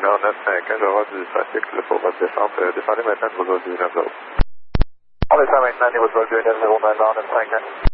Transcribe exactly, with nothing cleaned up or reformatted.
numéro neuf cinq un, je vais avoir du trafic là, pour votre descente. Euh, descendez maintenant niveau zéro deux neuf zéro. On descend maintenant niveau zéro deux neuf zéro, maintenant neuf cinq un.